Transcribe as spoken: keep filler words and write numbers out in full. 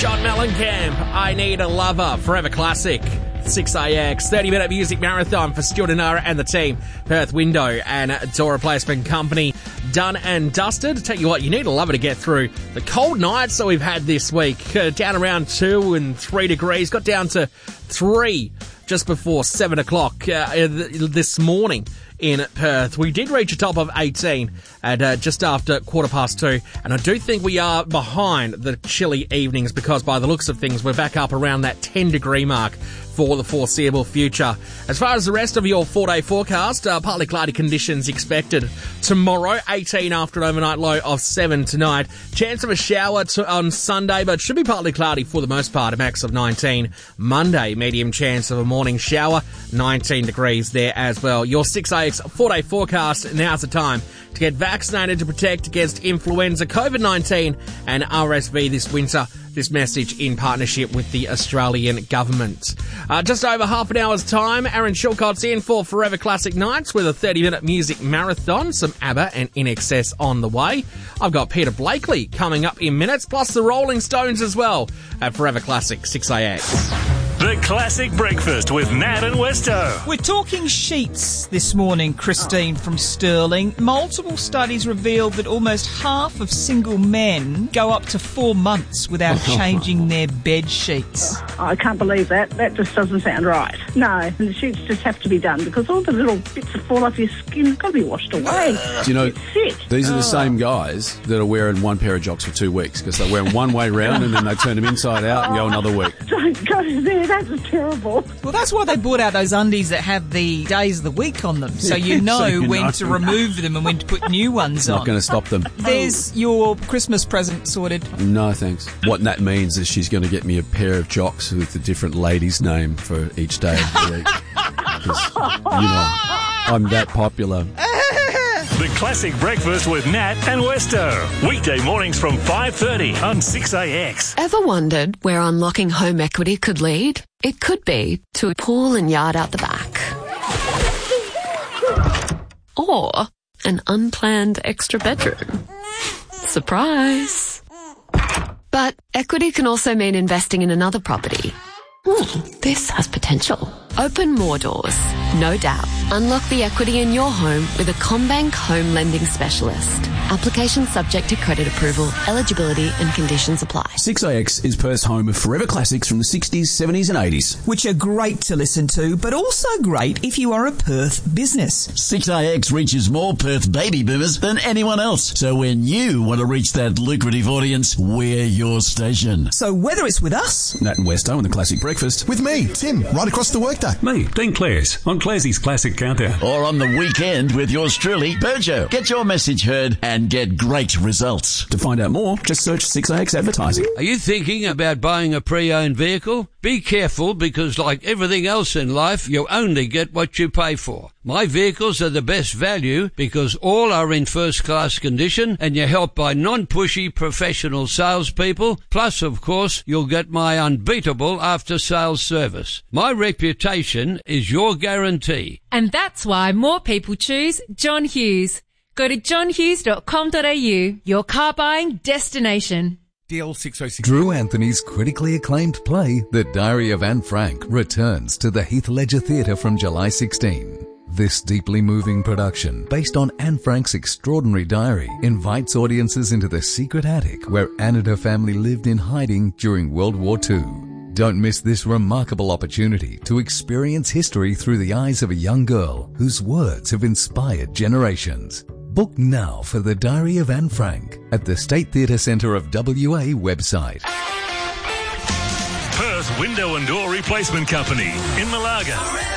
John Mellencamp, I Need a Lover, Forever Classic. six A X, thirty minute music marathon for Stuart Anara and the team. Perth Window and Door Replacement Company, done and dusted. Tell you what, you need a lover to get through the cold nights that we've had this week. Uh, down around two and three degrees, got down to three just before seven o'clock uh, this morning in Perth. We did reach a top of eighteen at uh, just after quarter past two, and I do think we are behind the chilly evenings because by the looks of things, we're back up around that ten degree mark for the foreseeable future. As far as the rest of your four-day forecast, uh, partly cloudy conditions expected tomorrow, eighteen after an overnight low of seven tonight. Chance of a shower to, on Sunday, but should be partly cloudy for the most part, a max of nineteen. Monday, medium chance of a morning shower, nineteen degrees there as well. Your six A X four-day forecast, now's the time to get vaccinated to protect against influenza, COVID nineteen and R S V this winter. This message in partnership with the Australian government. Uh, just over half an hour's time, Aaron Shilcott's in for Forever Classic Nights with a thirty minute music marathon, some ABBA and I N X S on the way. I've got Peter Blakely coming up in minutes, plus the Rolling Stones as well at Forever Classic six A X. The Classic Breakfast with Nat and Westo. We're talking sheets this morning, Christine from Stirling. Multiple studies revealed that almost half of single men go up to four months without changing their bed sheets. I can't believe that. That just doesn't sound right. No, and the sheets just have to be done because all the little bits that fall off your skin have got to be washed away. Do you know, It's these are the oh. same guys that are wearing one pair of jocks for two weeks because they wear them one way round and then they turn them inside out and go another week. Don't go there. That's terrible. Well, that's why they brought out those undies that have the days of the week on them, so you know So you when know. to remove them and when to put new ones Not on. going to stop them. There's your Christmas present sorted. No, thanks. What that means is she's going to get me a pair of jocks with a different lady's name for each day of the week. 'Cause, you know, I'm that popular. The Classic Breakfast with Nat and Westo. Weekday mornings from five thirty on six A X. Ever wondered where unlocking home equity could lead? It could be to a pool and yard out the back. Or an unplanned extra bedroom. Surprise! But equity can also mean investing in another property. Hmm, this has potential. Open more doors, no doubt. Unlock the equity in your home with a CommBank home lending specialist. Application subject to credit approval, eligibility and conditions apply. six A X is Perth's home of forever classics from the sixties, seventies and eighties. Which are great to listen to, but also great if you are a Perth business. six A X reaches more Perth baby boomers than anyone else. So when you want to reach that lucrative audience, we're your station. So whether it's with us, Nat and Westo and the Classic Breakfast, with me, Tim, right across the workday. Me, Dean Clares, on Clarsey's Classic Countdown. Or on the weekend with yours truly, Berjo. Get your message heard and get great results. To find out more, just search six A X Advertising. Are you thinking about buying a pre-owned vehicle? Be careful because like everything else in life, you only get what you pay for. My vehicles are the best value because all are in first-class condition and you're helped by non-pushy professional salespeople. Plus, of course, you'll get my unbeatable after-sales service. My reputation is your guarantee. And that's why more people choose John Hughes. Go to john hughes dot com dot a u, your car buying destination. D L six oh six. Drew Anthony's critically acclaimed play, The Diary of Anne Frank, returns to the Heath Ledger Theatre from July sixteenth. This deeply moving production, based on Anne Frank's extraordinary diary, invites audiences into the secret attic where Anne and her family lived in hiding during World War Two. Don't miss this remarkable opportunity to experience history through the eyes of a young girl whose words have inspired generations. Book now for The Diary of Anne Frank at the State Theatre Centre of W A website. Perth Window and Door Replacement Company in Malaga.